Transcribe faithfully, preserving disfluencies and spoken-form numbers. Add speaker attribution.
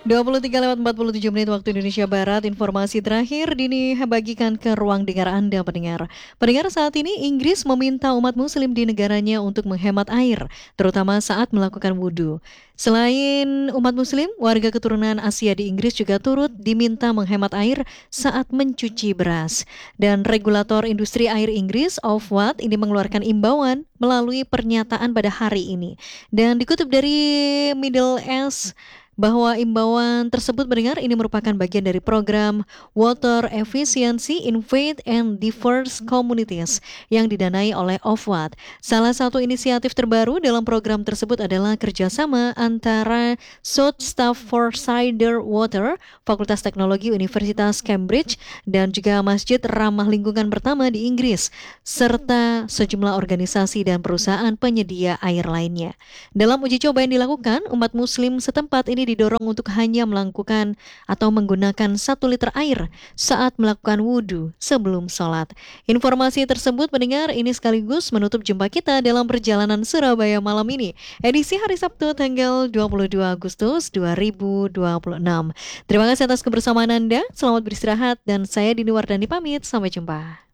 Speaker 1: dua puluh tiga lewat empat puluh tujuh menit waktu Indonesia Barat. Informasi terakhir Dini bagikan ke ruang dengar Anda pendengar. Pendengar, saat ini Inggris meminta umat muslim di negaranya untuk menghemat air, terutama saat melakukan wudhu. Selain umat muslim, warga keturunan Asia di Inggris juga turut diminta menghemat air saat mencuci beras. Dan regulator industri air Inggris, Ofwat, ini mengeluarkan imbauan melalui pernyataan pada hari ini. Dan dikutip dari Middle East, bahwa imbauan tersebut mendengar ini merupakan bagian dari program Water Efficiency in Faith and Diverse Communities yang didanai oleh Ofwat. Salah satu inisiatif terbaru dalam program tersebut adalah kerjasama antara South Staffordshire Water, Fakultas Teknologi Universitas Cambridge, dan juga Masjid Ramah Lingkungan pertama di Inggris, serta sejumlah organisasi dan perusahaan penyedia air lainnya. Dalam uji coba yang dilakukan, umat muslim setempat ini didorong untuk hanya melakukan atau menggunakan satu liter air saat melakukan wudhu sebelum sholat. Informasi tersebut mendengar ini sekaligus menutup jumpa kita dalam perjalanan Surabaya malam ini, edisi hari Sabtu tanggal dua puluh dua Agustus dua ribu dua puluh enam. Terima kasih atas kebersamaan Anda, selamat beristirahat, dan saya Dini Wardani pamit, sampai jumpa.